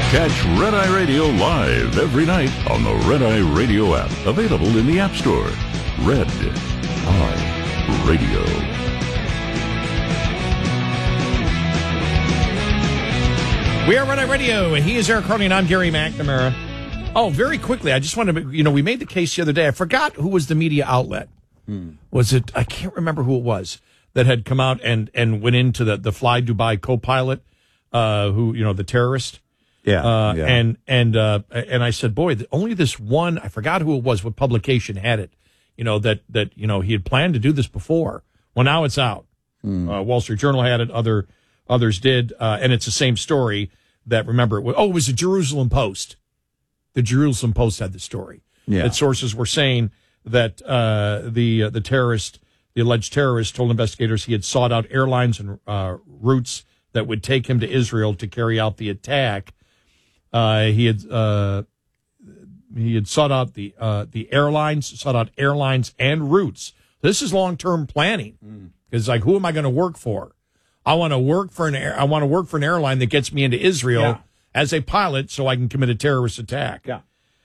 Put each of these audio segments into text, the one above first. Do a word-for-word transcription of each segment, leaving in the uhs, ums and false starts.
Catch Red Eye Radio live every night on the Red Eye Radio app, available in the App Store. Red Eye Radio. We are Red Eye Radio, and he is Eric Harley, and I'm Gary McNamara. Oh, very quickly, I just wanted to, you know, we made the case the other day. I forgot who was the media outlet. Hmm. Was it, I can't remember who it was, that had come out and, and went into the, the Fly Dubai co-pilot, uh, who, you know, the terrorist. Yeah, uh, yeah. And and uh, and I said, boy, only this one, I forgot who it was, what publication had it, you know, that, that you know, he had planned to do this before. Well, now it's out. Mm. Uh, Wall Street Journal had it, other others did, uh, and it's the same story that, remember, it was, oh, it was the Jerusalem Post. The Jerusalem Post had the story. Yeah. That sources were saying that uh, the uh, the terrorist, the alleged terrorist, told investigators he had sought out airlines and uh, routes that would take him to Israel to carry out the attack. Uh, he had uh, he had sought out the uh, the airlines, sought out airlines and routes. This is long term planning. Mm. It's like, who am I going to work for? I want to work for an air, I want to work for an airline that gets me into Israel yeah. as a pilot, so I can commit a terrorist attack. Yeah.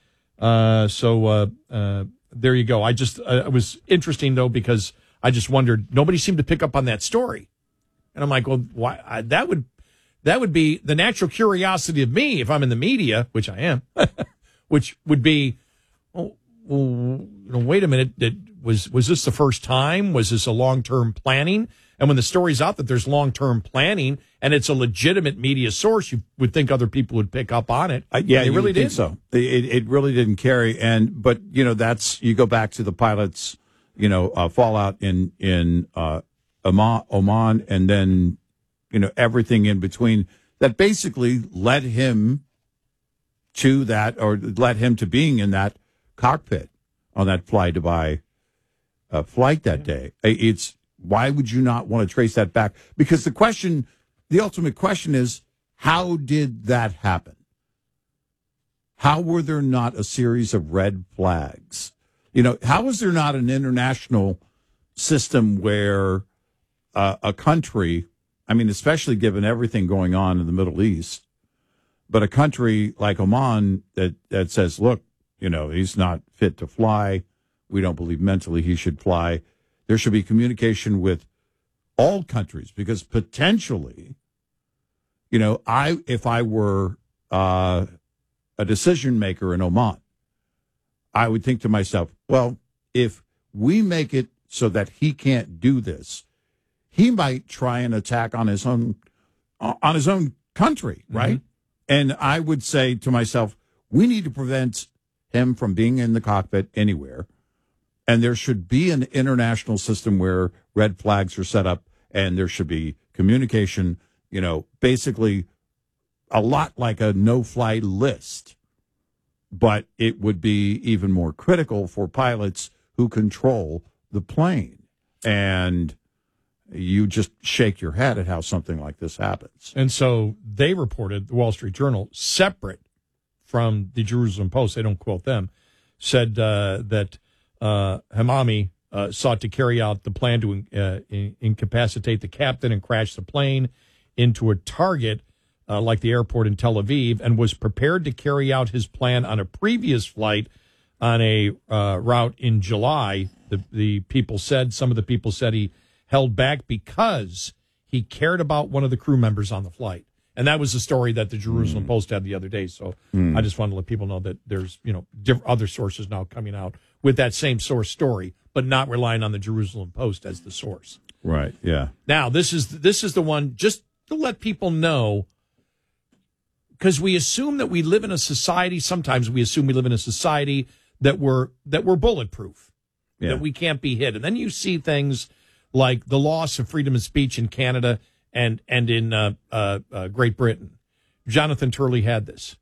Uh, so uh, uh, there you go. I just uh, it was interesting though, because I just wondered, nobody seemed to pick up on that story, and I'm like, well, why? I, that would. That would be the natural curiosity of me if I'm in the media, which I am, which would be, well, well, you know, wait a minute, did, was was this the first time? Was this a long-term planning? And when the story's out that there's long-term planning and it's a legitimate media source, you would think other people would pick up on it. Uh, yeah, they really did. So it, it really didn't carry. And but you know, that's you go back to the pilot's, you know, uh, fallout in in uh, Oman, Oman, and then. You know, everything in between that basically led him to that, or led him to being in that cockpit on that Fly Dubai uh, flight that day. It's why would you not want to trace that back? Because the question, the ultimate question is, how did that happen? How were there not a series of red flags? You know, how was there not an international system where uh, a country, I mean, especially given everything going on in the Middle East, but a country like Oman that, that says, look, you know, he's not fit to fly. We don't believe mentally he should fly. There should be communication with all countries, because potentially, you know, I if I were uh, a decision maker in Oman, I would think to myself, well, if we make it so that he can't do this, he might try an attack on his own on his own country, right? Mm-hmm. And I would say to myself, we need to prevent him from being in the cockpit anywhere. And there should be an international system where red flags are set up, and there should be communication, you know, basically a lot like a no-fly list. But it would be even more critical for pilots who control the plane. And you just shake your head at how something like this happens. And so they reported, the Wall Street Journal, separate from the Jerusalem Post, they don't quote them, said uh, that uh, Hamami uh, sought to carry out the plan to uh, in- incapacitate the captain and crash the plane into a target uh, like the airport in Tel Aviv, and was prepared to carry out his plan on a previous flight on a uh, route in July. The, the people said, some of the people said he held back because he cared about one of the crew members on the flight. And that was the story that the Jerusalem mm. Post had the other day. So mm. I just wanted to let people know that there's, you know, different other sources now coming out with that same source story, but not relying on the Jerusalem Post as the source. Right, yeah. Now, this is this is the one, just to let people know, because we assume that we live in a society, sometimes we assume we live in a society that we're, that we're bulletproof, yeah. that we can't be hit. And then you see things like the loss of freedom of speech in Canada and and in uh, uh, uh, Great Britain. Jonathan Turley had this.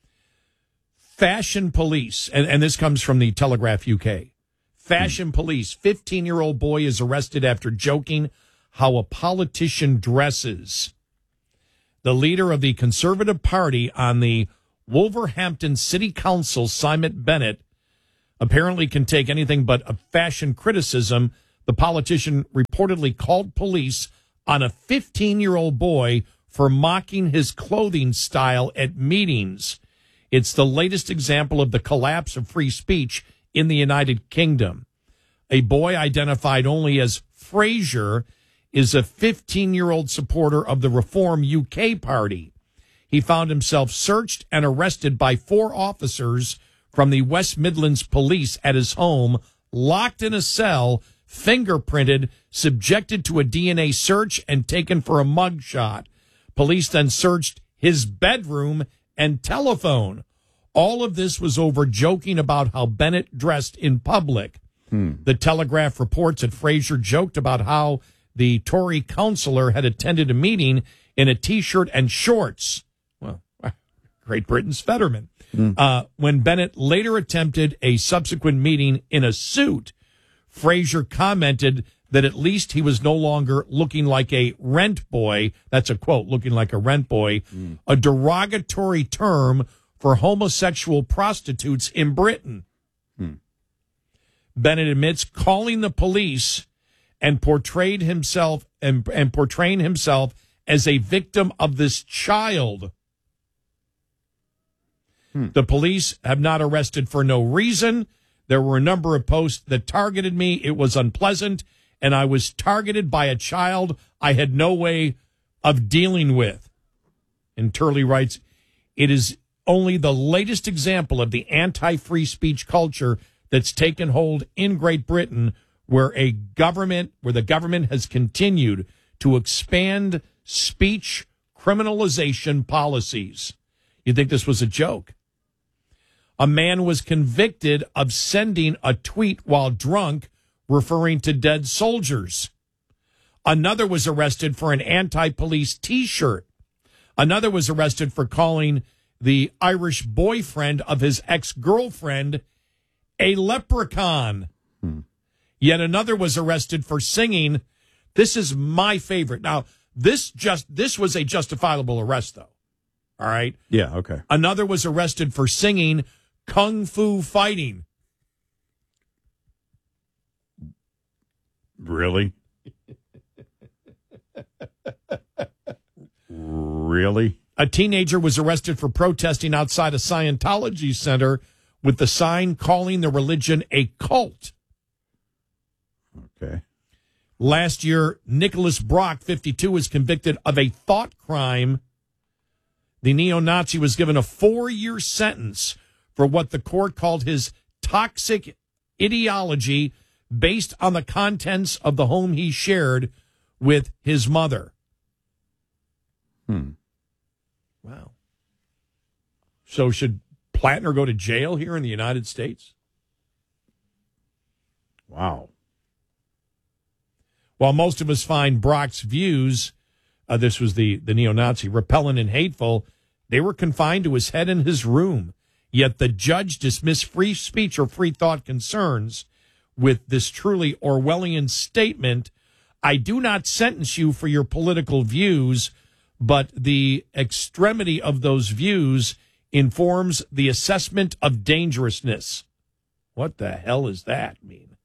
Fashion police, and, and this comes from the Telegraph U K. Fashion hmm. police, fifteen-year-old boy is arrested after joking how a politician dresses. The leader of the Conservative Party on the Wolverhampton City Council, Simon Bennett, apparently can take anything but a fashion criticism. The politician reportedly called police on a fifteen-year-old boy for mocking his clothing style at meetings. It's the latest example of the collapse of free speech in the United Kingdom. A boy identified only as Fraser is a fifteen-year-old supporter of the Reform U K party. He found himself searched and arrested by four officers from the West Midlands Police at his home, locked in a cell, fingerprinted, subjected to a D N A search, and taken for a mugshot. Police then searched his bedroom and telephone. All of this was over joking about how Bennett dressed in public. Hmm. The Telegraph reports that Fraser joked about how the Tory councillor had attended a meeting in a T-shirt and shorts. Well, Great Britain's Fetterman. Hmm. Uh, when Bennett later attempted a subsequent meeting in a suit, Fraser commented that at least he was no longer looking like a rent boy. That's a quote, looking like a rent boy, mm. a derogatory term for homosexual prostitutes in Britain. Hmm. Bennett admits calling the police and portrayed himself and, and portraying himself as a victim of this child. Hmm. The police have not arrested for no reason. There were a number of posts that targeted me. It was unpleasant, and I was targeted by a child I had no way of dealing with. And Turley writes, it is only the latest example of the anti-free speech culture that's taken hold in Great Britain, where a government, where the government has continued to expand speech criminalization policies. You'd think this was a joke. A man was convicted of sending a tweet while drunk referring to dead soldiers. Another was arrested for an anti-police T-shirt. Another was arrested for calling the Irish boyfriend of his ex-girlfriend a leprechaun. Hmm. Yet another was arrested for singing. This is my favorite. Now, this just this was a justifiable arrest, though. All right? Yeah, okay. Another was arrested for singing Kung Fu Fighting. Really? Really? A teenager was arrested for protesting outside a Scientology center with the sign calling the religion a cult. Okay. Last year, Nicholas Brock, fifty-two, was convicted of a thought crime. The neo-Nazi was given a four-year sentence for what the court called his toxic ideology based on the contents of the home he shared with his mother. Hmm. Wow. So should Plattner go to jail here in the United States? Wow. While most of us find Brock's views, uh, this was the, the neo-Nazi, repellent and hateful, they were confined to his head in his room. Yet the judge dismissed free speech or free thought concerns with this truly Orwellian statement, I do not sentence you for your political views, but the extremity of those views informs the assessment of dangerousness. What the hell does that mean?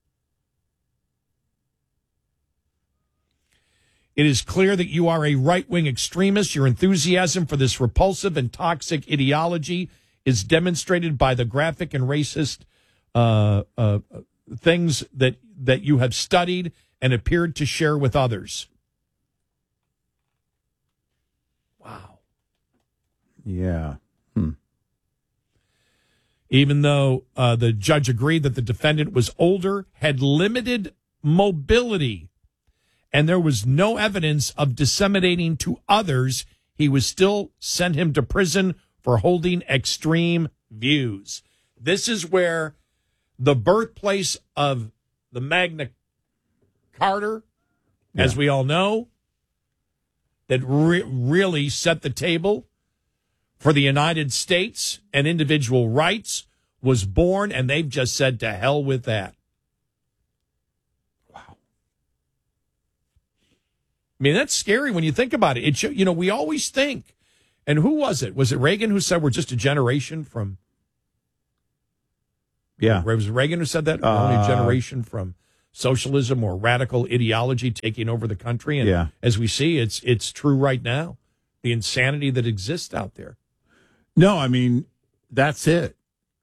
It is clear that you are a right-wing extremist. Your enthusiasm for this repulsive and toxic ideology is demonstrated by the graphic and racist uh, uh, things that, that you have studied and appeared to share with others. Wow. Yeah. Hmm. Even though uh, the judge agreed that the defendant was older, had limited mobility, and there was no evidence of disseminating to others, he was still sent him to prison for holding extreme views. This is where the birthplace of the Magna Carta, yeah. as we all know, that re- really set the table for the United States and individual rights was born, and they've just said to hell with that. Wow. I mean, that's scary when you think about it. It show, you know, we always think, and who was it? Was it Reagan who said we're just a generation from? Yeah. Was it Reagan who said that? We're uh, only a generation from socialism or radical ideology taking over the country. And yeah. as we see, it's it's true right now. the insanity that exists out there. No, I mean, that's it.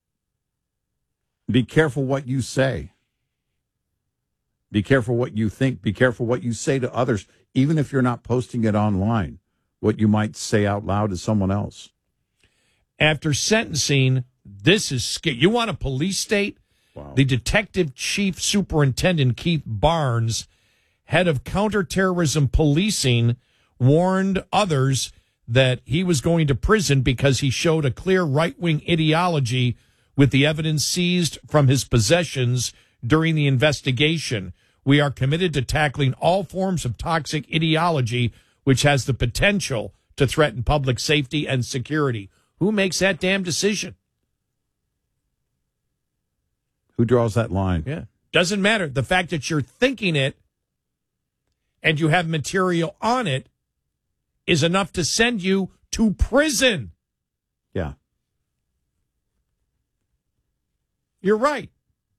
Be careful what you say. Be careful what you think. Be careful what you say to others, even if you're not posting it online, what you might say out loud to someone else. After sentencing, this is scary. You want a police state? Wow. The Detective Chief Superintendent Keith Barnes, head of counterterrorism policing, warned others that he was going to prison because he showed a clear right-wing ideology with the evidence seized from his possessions during the investigation. We are committed to tackling all forms of toxic ideology which has the potential to threaten public safety and security. Who makes that damn decision? Who draws that line? Yeah. Doesn't matter. The fact that you're thinking it and you have material on it is enough to send you to prison. Yeah. You're right.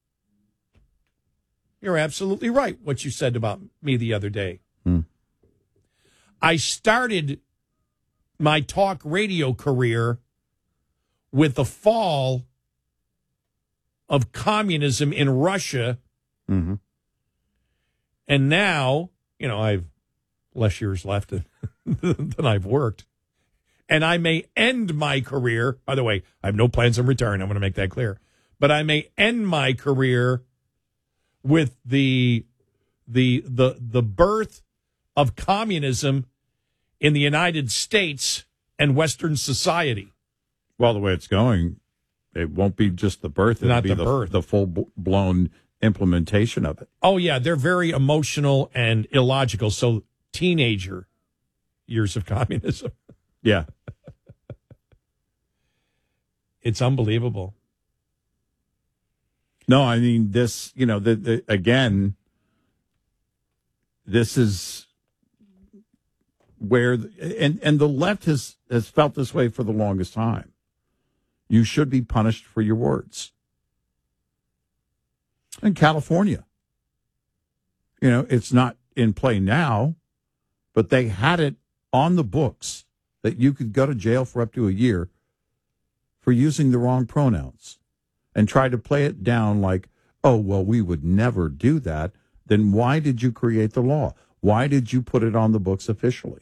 You're absolutely right, what you said about me the other day. Hmm. I started my talk radio career with the fall of communism in Russia. Mm-hmm. And now, you know, I've less years left than, than I've worked. And I may end my career. By the way, I have no plans on return. I'm going to make that clear. But I may end my career with the the the the birth of communism in the United States and Western society. Well, the way it's going, it won't be just the birth. It'll Not be the the, birth. the full-blown implementation of it. Oh, yeah, they're very emotional and illogical. So teenager years of communism. Yeah. It's unbelievable. No, I mean, this, you know, the, the, again, this is where, the, and, and the left has, has felt this way for the longest time. You should be punished for your words. In California, you know, it's not in play now, but they had it on the books that you could go to jail for up to a year for using the wrong pronouns. And try to play it down like, oh, well, we would never do that. Then why did you create the law? Why did you put it on the books officially?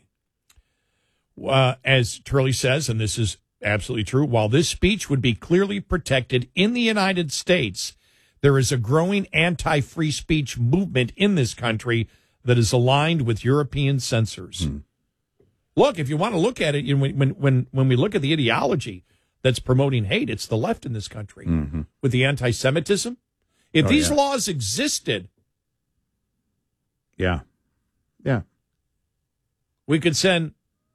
Uh, as Turley says, and this is absolutely true, while this speech would be clearly protected in the United States, there is a growing anti-free speech movement in this country that is aligned with European censors. Hmm. Look, if you want to look at it, you know, when, when, when we look at the ideology that's promoting hate, it's the left in this country mm-hmm. with the anti-Semitism. If oh, these yeah. laws existed, yeah, yeah, we could send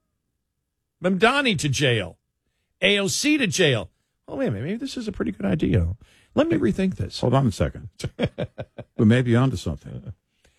Mamdani to jail, A O C to jail. Oh, wait a minute, maybe this is a pretty good idea. Let me rethink this. Hold on a second. We may be onto something.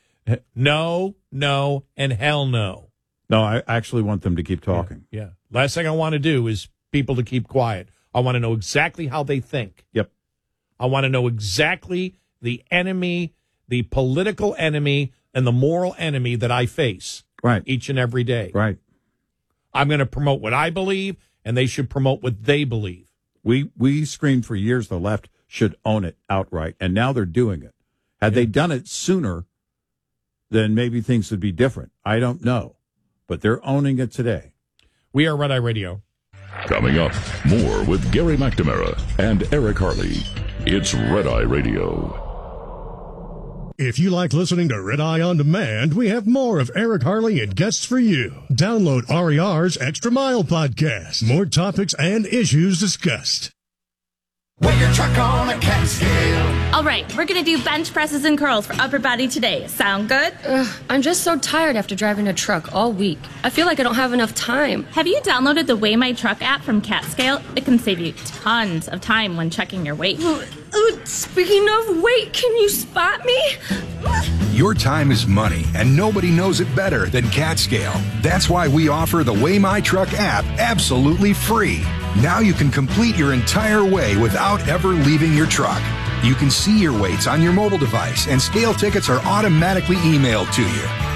No, no, and hell no. No, I actually want them to keep talking. Yeah. yeah. Last thing I want to do is people to keep quiet. I want to know exactly how they think. Yep. I want to know exactly the enemy, the political enemy, and the moral enemy that I face. Right. Each and every day. Right. I'm going to promote what I believe, and they should promote what they believe. We we screamed for years the left should own it outright, and now they're doing it. Had yeah. they done it sooner, then maybe things would be different. I don't know. But they're owning it today. We are Red Eye Radio. Coming up, more with Gary McNamara and Eric Harley. It's Red Eye Radio. If you like listening to Red Eye On Demand, we have more of Eric Harley and guests for you. Download R E R's Extra Mile podcast. More topics and issues discussed. Weigh your truck on a cat scale. All right, we're going to do bench presses and curls for upper body today. Sound good? Ugh, I'm just so tired after driving a truck all week. I feel like I don't have enough time. Have you downloaded the Weigh My Truck app from CatScale? It can save you tons of time when checking your weight. Uh, uh, speaking of weight, can you spot me? Your time is money, and nobody knows it better than CatScale. That's why we offer the Weigh My Truck app absolutely free. Now you can complete your entire weigh without ever leaving your truck. You can see your weights on your mobile device, and scale tickets are automatically emailed to you.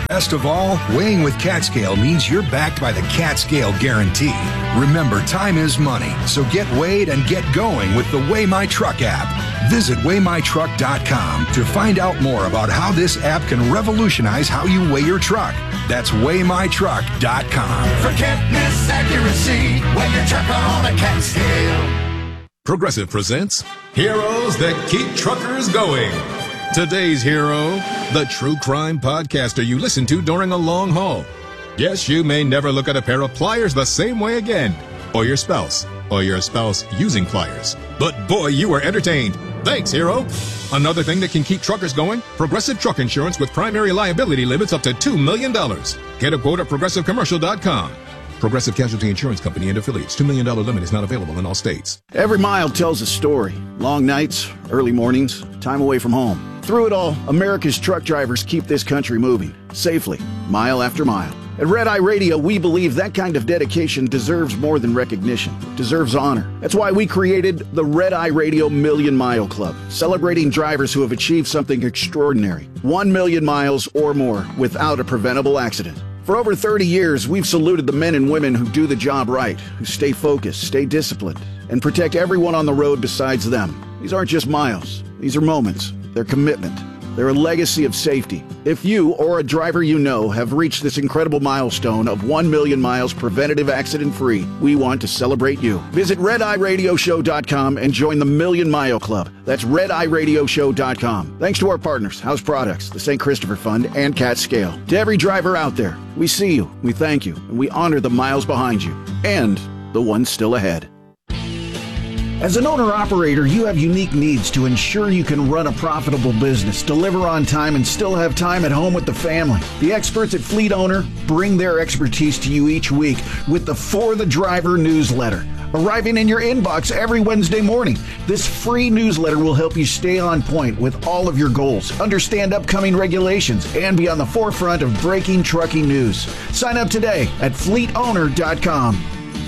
Best of all, weighing with CatScale means you're backed by the CatScale Guarantee. Remember, time is money, so get weighed and get going with the Weigh My Truck app. Visit weigh my truck dot com to find out more about how this app can revolutionize how you weigh your truck. That's weigh my truck dot com. Forget miss accuracy. Weigh your truck on a cat scale. Progressive presents Heroes That Keep Truckers Going. Today's hero, the true crime podcaster you listen to during a long haul. Yes, you may never look at a pair of pliers the same way again, or your spouse, or your spouse using pliers. But boy, you were entertained. Thanks, hero. Another thing that can keep truckers going, Progressive Truck Insurance with primary liability limits up to two million dollars. Get a quote at progressive commercial dot com. Progressive Casualty Insurance Company and affiliates. two million dollars limit is not available in all states. Every mile tells a story. Long nights, early mornings, time away from home. Through it all, America's truck drivers keep this country moving, safely, mile after mile. At Red Eye Radio, we believe that kind of dedication deserves more than recognition. It deserves honor. That's why we created the Red Eye Radio Million Mile Club, celebrating drivers who have achieved something extraordinary. One million miles or more without a preventable accident. For over thirty years, we've saluted the men and women who do the job right, who stay focused, stay disciplined, and protect everyone on the road besides them. These aren't just miles. These are moments. They're commitment. They're a legacy of safety. If you or a driver you know have reached this incredible milestone of one million miles preventative accident-free, we want to celebrate you. Visit red eye radio show dot com and join the Million Mile Club. That's red eye radio show dot com. Thanks to our partners, House Products, the Saint Christopher Fund, and CatScale. To every driver out there, we see you, we thank you, and we honor the miles behind you and the ones still ahead. As an owner-operator, you have unique needs to ensure you can run a profitable business, deliver on time, and still have time at home with the family. The experts at Fleet Owner bring their expertise to you each week with the For the Driver newsletter, arriving in your inbox every Wednesday morning. This free newsletter will help you stay on point with all of your goals, understand upcoming regulations, and be on the forefront of breaking trucking news. Sign up today at fleet owner dot com.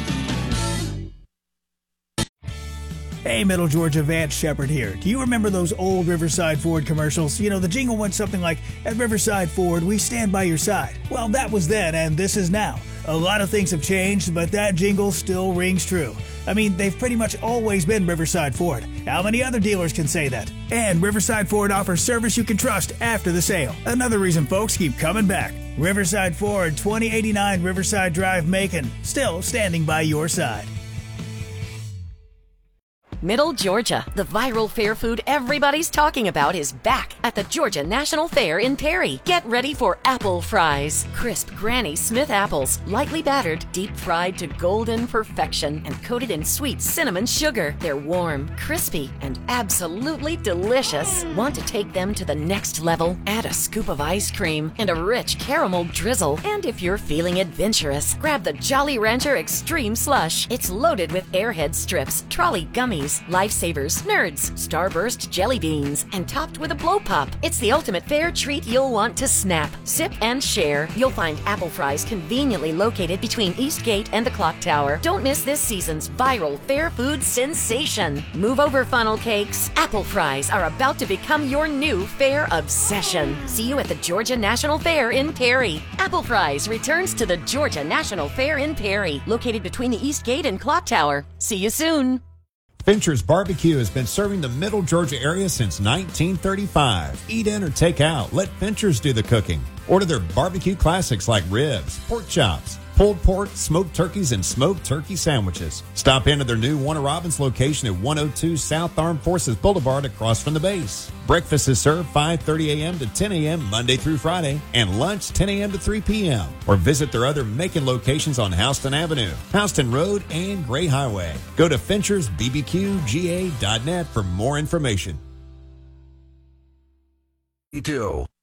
Hey, Middle Georgia, Vance Shepard here. Do you remember those old Riverside Ford commercials? You know, the jingle went something like, "At Riverside Ford, we stand by your side." Well, that was then, and this is now. A lot of things have changed, but that jingle still rings true. I mean, they've pretty much always been Riverside Ford. How many other dealers can say that? And Riverside Ford offers service you can trust after the sale. Another reason folks keep coming back. Riverside Ford, twenty eighty-nine Riverside Drive, Macon. Still standing by your side. Middle Georgia, the viral fair food everybody's talking about is back at the Georgia National Fair in Perry. Get ready for apple fries. Crisp Granny Smith apples, lightly battered, deep fried to golden perfection, and coated in sweet cinnamon sugar. They're warm, crispy, and absolutely delicious. Want to take them to the next level? Add a scoop of ice cream and a rich caramel drizzle. And if you're feeling adventurous, grab the Jolly Rancher Extreme Slush. It's loaded with Airhead strips, trolley gummies, Lifesavers, Nerds, Starburst jelly beans, and topped with a blow pop. It's the ultimate fair treat you'll want to snap, sip, and share. You'll find apple fries conveniently located between Eastgate and the Clock Tower. Don't miss this season's viral fair food sensation. Move over, funnel cakes. Apple fries are about to become your new fair obsession. See you at the Georgia National Fair in Perry. Apple Fries returns to the Georgia National Fair in Perry, located between the Eastgate and Clock Tower. See you soon. Fincher's Barbecue has been serving the Middle Georgia area since nineteen thirty-five. Eat in or take out. Let Fincher's do the cooking. Order their barbecue classics like ribs, pork chops, pulled pork, smoked turkeys, and smoked turkey sandwiches. Stop into their new Warner Robins location at one oh two South Armed Forces Boulevard across from the base. Breakfast is served five thirty a.m. to ten a.m. Monday through Friday, and lunch ten a.m. to three p.m. Or visit their other Macon locations on Houston Avenue, Houston Road, and Gray Highway. Go to Finchers B B Q G A dot net for more information. Two.